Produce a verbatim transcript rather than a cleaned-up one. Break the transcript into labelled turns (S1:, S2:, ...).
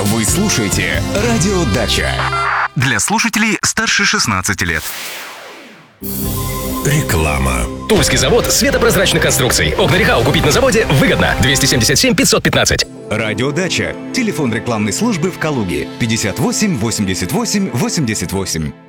S1: Вы слушаете «Радио Дача».
S2: Для слушателей старше шестнадцати лет.
S1: Реклама.
S3: Тульский завод светопрозрачных конструкций. Окна Рехау купить на заводе выгодно. двести семьдесят семь пятьсот пятнадцать.
S1: «Радио Дача». Телефон рекламной службы в Калуге. пятьдесят восемь восемьдесят восемь восемьдесят восемь.